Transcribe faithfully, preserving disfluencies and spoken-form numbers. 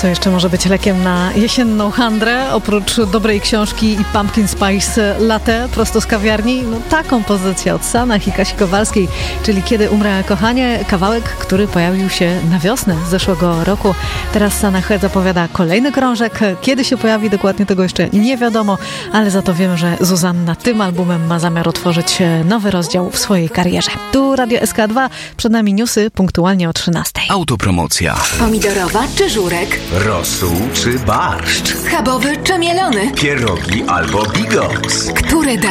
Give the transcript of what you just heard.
Co jeszcze może być lekiem na jesienną handrę? Oprócz dobrej książki i pumpkin spice latte prosto z kawiarni, no ta kompozycja od Sanach i Kasi Kowalskiej, czyli Kiedy umrę kochanie, kawałek, który pojawił się na wiosnę zeszłego roku. Teraz Sanach zapowiada kolejny krążek. Kiedy się pojawi dokładnie, tego jeszcze nie wiadomo, ale za to wiem, że Zuzanna tym albumem ma zamiar otworzyć nowy rozdział w swojej karierze. Tu Radio S K dwa, przed nami newsy punktualnie o trzynastej. Autopromocja. Pomidorowa czy żurek? Rosół czy barszcz? Schabowy czy mielony? Pierogi albo bigos? Które